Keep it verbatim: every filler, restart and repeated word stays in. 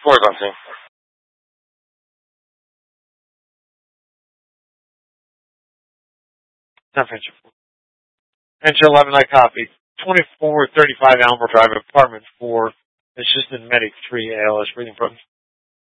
Four on scene. Not Venture four. Venture eleven, I copy. twenty-four thirty-five Almer Drive, apartment four, assistant medic three, A L S breathing problems.